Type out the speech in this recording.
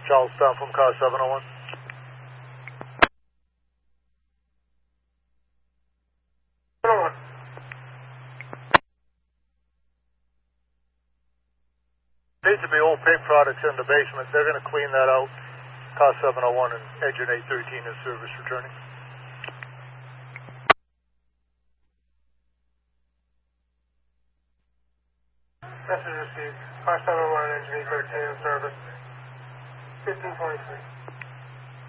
Charlestown from car 701. Needs to be old paint products in the basement. They're going to clean that out. Car 701 and engine 813 is service returning. Message received. Car 701 engine 813 in service. 1523.